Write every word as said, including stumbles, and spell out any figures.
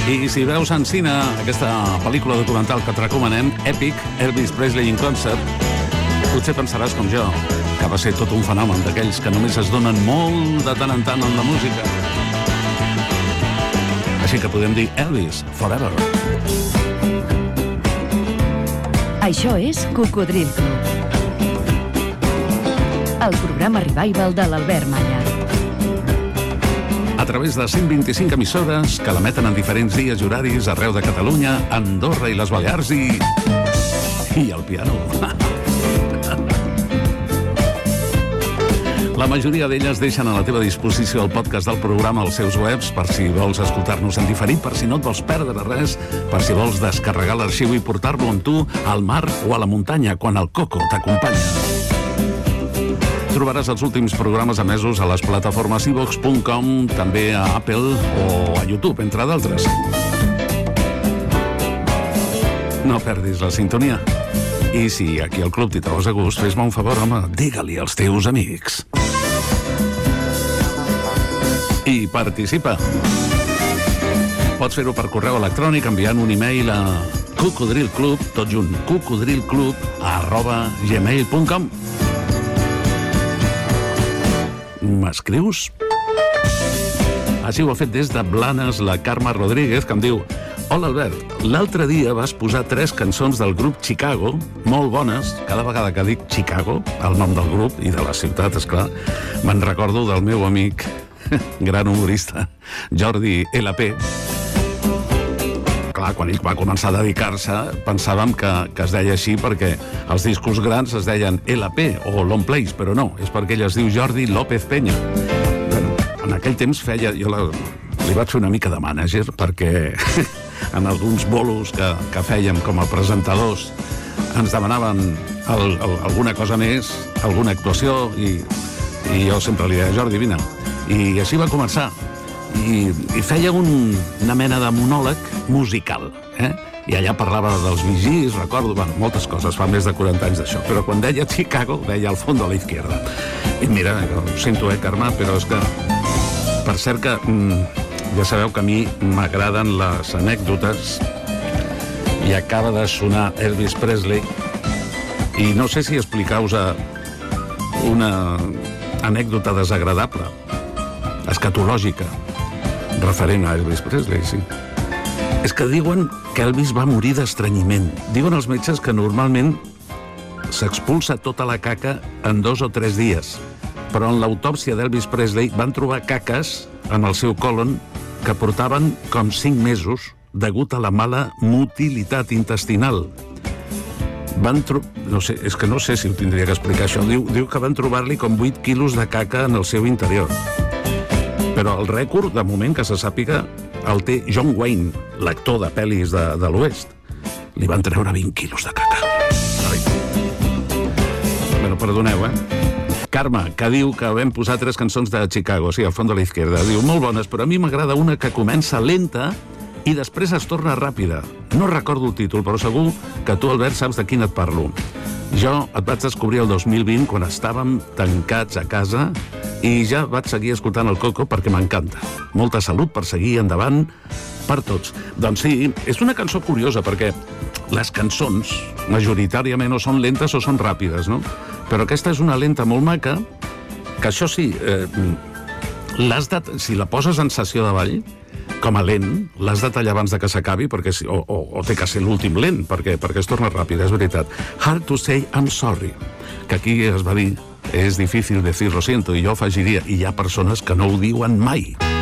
I si veus en cine aquesta pel·lícula documental que et recomanem, Epic, Elvis Presley in Concert, potser pensaràs com jo, que va ser tot un fenomen d'aquells que només es donen molt de tant en tant en la música. Així que podem dir Elvis Forever. Això és Cocodril Club, el programa revival de l'Albert Malla. A través de cent vint-i-cinc emissores que l'emeten en diferents dies i horaris arreu de Catalunya, Andorra i les Balears i... i el piano. La majoria d'elles deixen a la teva disposició el podcast del programa als seus webs per si vols escoltar-nos en diferit, per si no et vols perdre res, per si vols descarregar l'arxiu i portar-lo amb tu al mar o a la muntanya quan el Coco t'acompanya. Trobaràs els últims programes emesos a les plataformes i vox punt com, també a Apple o a YouTube, entre d'altres. No perdis la sintonia. I si aquí al club t'hi trobes a gust, fes-me un favor, home, digue-li als teus amics. I participa. Pots fer-ho per correu electrònic enviant un e-mail a cocodrilclub, tot junt, cocodrilclub arroba gmail punt com. M'escrius? Així ho ha fet des de Blanes la Carme Rodríguez, que em diu: hola Albert, l'altre dia vas posar tres cançons del grup Chicago, molt bones. Cada vegada que dic Chicago, el nom del grup i de la ciutat, esclar, me'n recordo del meu amic, gran humorista, Jordi L P. Clar, quan ell va començar a dedicar-se, pensàvem que, que es deia així perquè els discos grans es deien L P o Long Plays, però no, és perquè ell es diu Jordi López Peña. Bueno, en aquell temps feia... Jo la, li vaig fer una mica de mànager perquè en alguns bolos que, que fèiem com a presentadors ens demanaven el, el, alguna cosa més, alguna actuació, i, i jo sempre li deia: Jordi, vine. I així va començar. I, i feia un, una mena de monòleg musical, eh? I allà parlava dels Bee Gees, recordo, bueno, moltes coses, fa més de quaranta anys d'això, però quan deia Chicago, deia al fondo a la izquierda. I mira, jo ho sento, eh, Carme, però és que, per cert que, mm, ja sabeu que a mi m'agraden les anècdotes, i acaba de sonar Elvis Presley, i no sé si explicar-vos una anècdota desagradable, escatològica, referent a Elvis Presley, sí. És que diuen que Elvis va morir d'estrenyiment. Diuen els metges que normalment s'expulsa tota la caca en dos o tres dies, però en l'autòpsia d'Elvis Presley van trobar caques en el seu còlon que portaven com cinc mesos degut a la mala motilitat intestinal. Van tro... no sé, és que no sé si ho tindria que explicar això. Diu, diu que van trobar-li com vuit quilos de caca en el seu interior. Però el rècord, de moment, que se sàpiga, el té John Wayne, l'actor de pel·lis de, de l'Oest. Li van treure vint quilos de caca. Ai. Bueno, perdoneu, eh? Carme, que diu que vam posar tres cançons de Chicago, sí, al fons de la izquierda. Diu, molt bones, però a mi m'agrada una que comença lenta i després es torna ràpida. No recordo el títol, però segur que tu, Albert, saps de quin et parlo. Jo et vaig descobrir el dos mil vint quan estàvem tancats a casa i ja vaig seguir escoltant el Coco perquè m'encanta. Molta salut per seguir endavant per tots. Doncs sí, és una cançó curiosa perquè les cançons majoritàriament o són lentes o són ràpides, no? Però aquesta és una lenta molt maca que això sí, eh, l'has de, si la poses en sessió de ball, com a lent, l'has de tallar abans de que s'acabi, perquè si, o, o, o té que ser l'últim lent, perquè, perquè es torna ràpid, és veritat. Hard to say I'm sorry, que aquí es va dir, és difícil decir lo siento, i jo afegiria, i hi ha persones que no ho diuen mai.